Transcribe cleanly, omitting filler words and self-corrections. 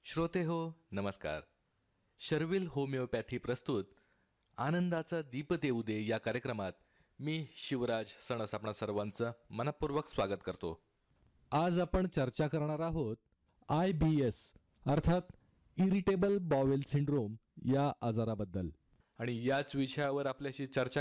श्रोते हो नमस्कार. शर्विल होमिओपॅथी प्रस्तुत आनंदाचा दीप देऊ दे या कार्यक्रमात मी शिवराज सणस आपणा सर्वांचं मनपूर्वक स्वागत करतो. आज आपण चर्चा करणार आहोत IBS अर्थात इरिटेबल बॉवेल सिंड्रोम या आजाराबद्दल. आणि याच विषयावर आपल्याशी चर्चा